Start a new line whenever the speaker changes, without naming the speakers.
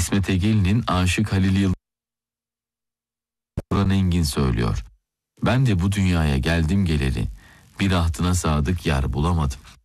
İsmet Ege'nin Aşık Halil Yıldırım Engin söylüyor. Ben de bu dünyaya geldim geleli bir ahdına sadık yar bulamadım.